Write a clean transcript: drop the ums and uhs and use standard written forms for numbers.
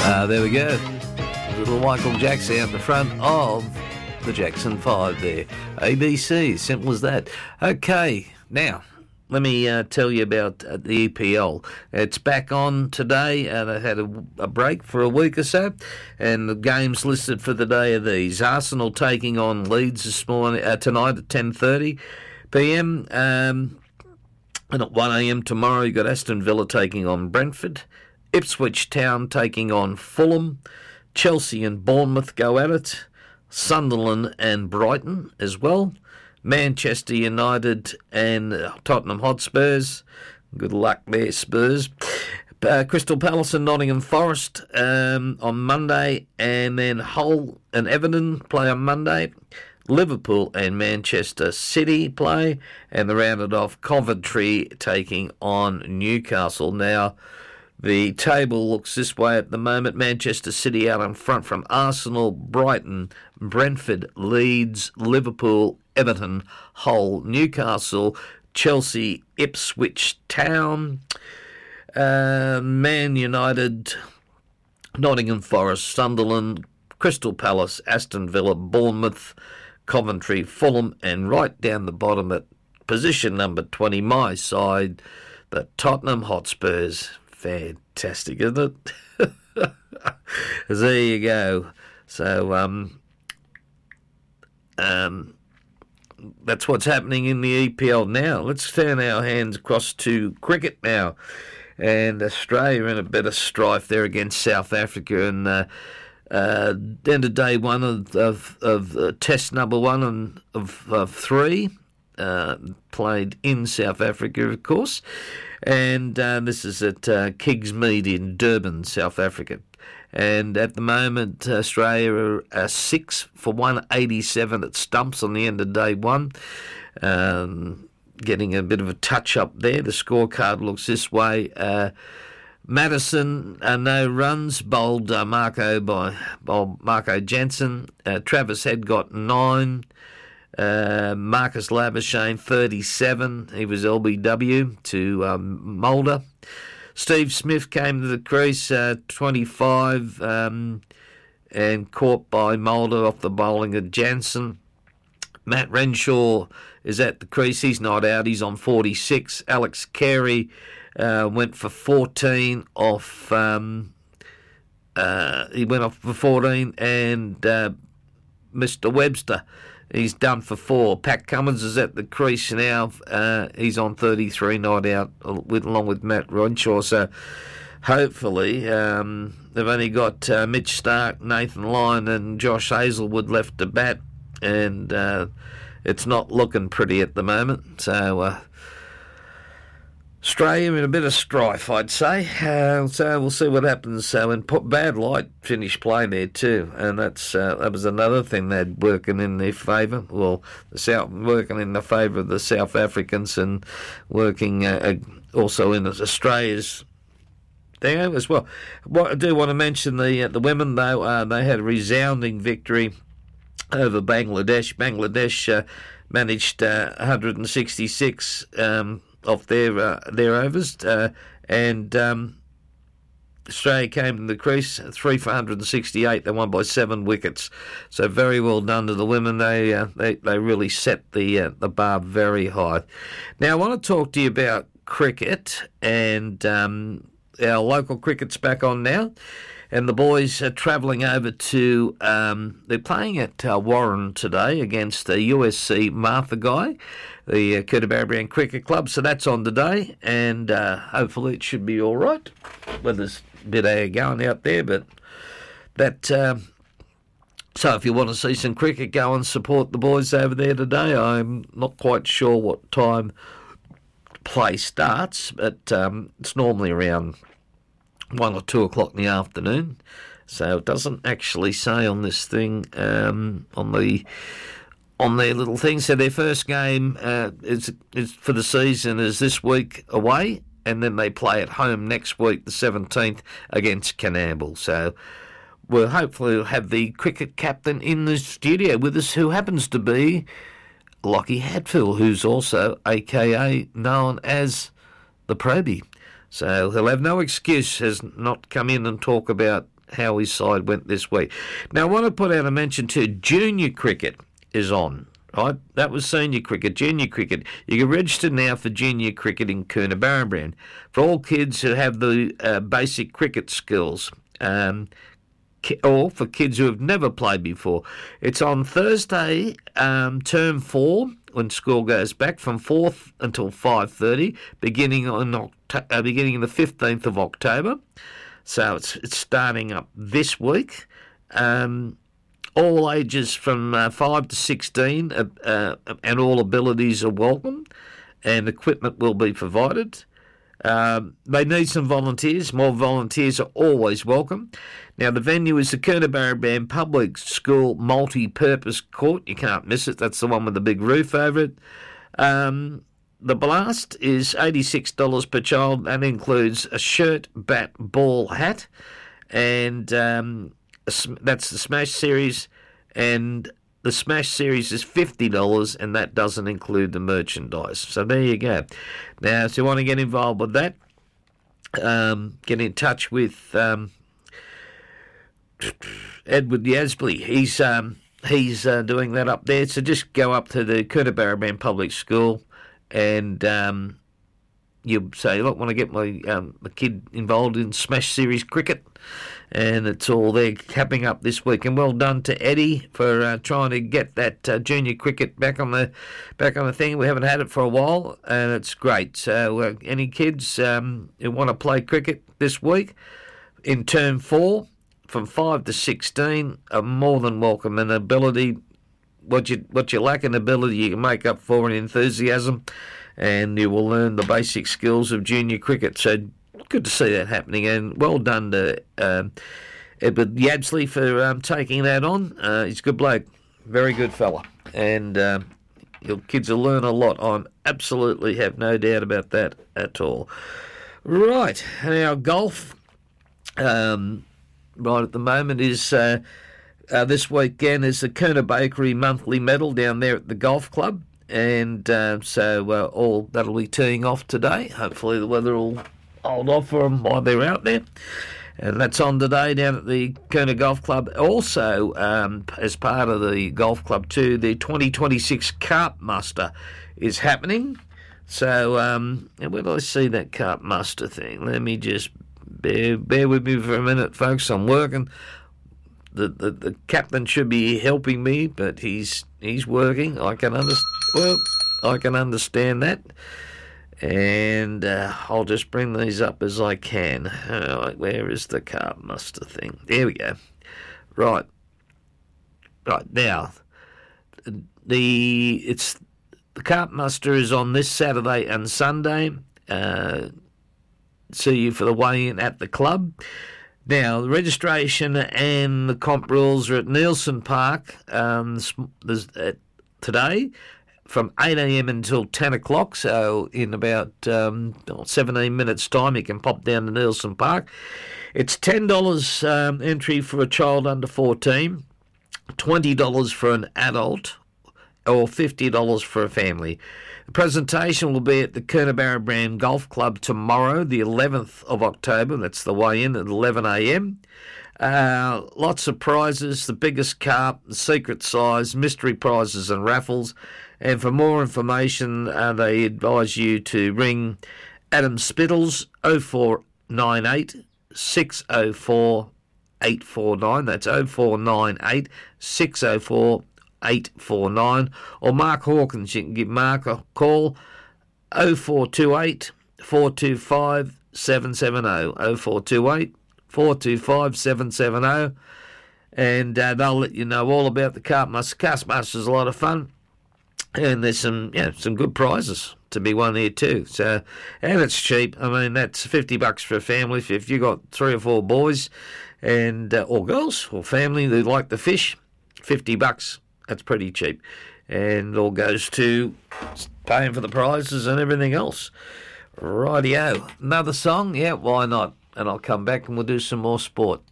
There we go. Little Michael Jackson out the front of the Jackson 5 there. ABC, simple as that. Okay, now, let me tell you about the EPL. It's back on today. They had a break for a week or so, and the games listed for the day are these. Arsenal taking on Leeds tonight at 10:30 p.m. And at 1 a.m. tomorrow, you've got Aston Villa taking on Brentford. Ipswich Town taking on Fulham. Chelsea and Bournemouth go at it. Sunderland and Brighton as well. Manchester United and Tottenham Hotspurs. Good luck there, Spurs. Crystal Palace and Nottingham Forest on Monday. And then Hull and Everton play on Monday. Liverpool and Manchester City play. And they rounded off Coventry taking on Newcastle. Now, the table looks this way at the moment. Manchester City out in front from Arsenal, Brighton, Brentford, Leeds, Liverpool, Everton, Hull, Newcastle, Chelsea, Ipswich Town, Man United, Nottingham Forest, Sunderland, Crystal Palace, Aston Villa, Bournemouth, Coventry, Fulham, and right down the bottom at position number 20, my side, the Tottenham Hotspurs. Fantastic, isn't it? There you go. So, that's what's happening in the EPL now. Let's turn our hands across to cricket now. And Australia in a bit of strife there against South Africa. And end of day one of test number one of three. Played in South Africa, of course. And this is at Kingsmead in Durban, South Africa. And at the moment, Australia are 6 for 187 at stumps on the end of day one. Getting a bit of a touch-up there. The scorecard looks this way. Madison, no runs, bowled Marco Jansen. Travis Head got 9. Marcus Labuschagne, 37. He was LBW to Mulder. Steve Smith came to the crease, 25, and caught by Mulder off the bowling of Jansen. Matt Renshaw is at the crease. He's not out. He's on 46. Alex Carey went for 14 off. He went off for 14, and Mr. Webster, he's done for 4. Pat Cummins is at the crease now. He's on 33, not out, along with Matt Renshaw. So hopefully they've only got Mitch Stark, Nathan Lyon and Josh Hazlewood left to bat. And it's not looking pretty at the moment. So Australia in a bit of strife, I'd say. So we'll see what happens. So and Bad Light finished play there too, and that was another thing they're working in their favour. Well, working in the favour of the South Africans, and working also in Australia's there as well. What I do want to mention the women though, they had a resounding victory over Bangladesh. Bangladesh managed 166. Off their overs, and Australia came to the crease 3 for 168. They won by 7 wickets, so very well done to the women. They really set the bar very high. Now I want to talk to you about cricket, and our local cricket's back on now. And the boys are travelling over to, they're playing at Warren today against the USC Martha Guy, the Kootabarabran Cricket Club. So that's on today, and hopefully it should be all right. Well, there's a bit of air going out there, but that. So if you want to see some cricket, go and support the boys over there today. I'm not quite sure what time play starts, but it's normally around 1 or 2 o'clock in the afternoon, so it doesn't actually say on this thing on their little thing. So their first game is for the season is this week away, and then they play at home next week, the 17th, against Canamble. So we'll hopefully have the cricket captain in the studio with us, who happens to be Lockie Hadfield, who's also AKA known as the Probie. So he'll have no excuse, has not come in and talk about how his side went this week. Now, I want to put out a mention too. Junior cricket is on. Right, that was senior cricket. Junior cricket, you can register now for junior cricket in Coonabarabran for all kids who have the basic cricket skills, or for kids who have never played before. It's on Thursday, term 4, when school goes back, from 4th until 5:30, beginning on the 15th of October. So it's starting up this week. All ages from 5 to 16 and all abilities are welcome, and equipment will be provided. They need some volunteers. More volunteers are always welcome. Now, the venue is the Coonabarabran Public School Multi-Purpose Court. You can't miss it. That's the one with the big roof over it. The blast is $86 per child. That includes a shirt, bat, ball, hat, and that's the Smash Series, and the Smash Series is $50, and that doesn't include the merchandise. So there you go. Now, if you want to get involved with that, get in touch with Edward Yasbley. He's doing that up there. So just go up to the Coonabarabran Public School, and you say, look, I want to get my kid involved in Smash Series cricket, and it's all there happening up this week. And well done to Eddie for trying to get that junior cricket back on the thing. We haven't had it for a while, and it's great. So any kids who want to play cricket this week in term 4 from 5 to 16 are more than welcome. And ability, what you lack in ability, you can make up for in enthusiasm, and you will learn the basic skills of junior cricket. So good to see that happening, and well done to Edward Yabsley for taking that on. He's a good bloke, very good fella, and your kids will learn a lot. I absolutely have no doubt about that at all. Right, now golf, right at the moment is this weekend is the Kerner Bakery Monthly Medal down there at the golf club. And so all that'll be teeing off today. Hopefully the weather will hold off for them while they're out there. And that's on today down at the Kerner Golf Club. Also, as part of the golf club too, the 2026 Carp Muster is happening. So where do I see that Carp Muster thing? Let me just bear with me for a minute, folks. I'm working. The captain should be helping me, but he's working. I can understand that, and I'll just bring these up as I can. All right, where is the Carp Muster thing? There we go. Right now, the Carp Muster is on this Saturday and Sunday. See you for the weigh-in at the club. Now, the registration and the comp rules are at Nielsen Park today from 8 a.m. until 10 o'clock. So in about 17 minutes' time, you can pop down to Nielsen Park. It's $10 entry for a child under 14, $20 for an adult, or $50 for a family. The presentation will be at the Coonabarabran Golf Club tomorrow, the 11th of October. That's the weigh-in at 11 a.m. Lots of prizes, the biggest carp, the secret size, mystery prizes and raffles. And for more information, they advise you to ring Adam Spittles 0498 604 849. That's 0498 604 849, or Mark Hawkins. You can give Mark a call 0428 425 770, 0428 425 770, and they'll let you know all about the Carp Muster. Carp Muster's a lot of fun, and there's some good prizes to be won here too. So, and it's cheap. I mean, that's $50 for a family. If you've got 3 or 4 boys and or girls or family that like the fish, $50. That's pretty cheap, and all goes to paying for the prizes and everything else. Rightio. Another song? Yeah, why not? And I'll come back and we'll do some more sport.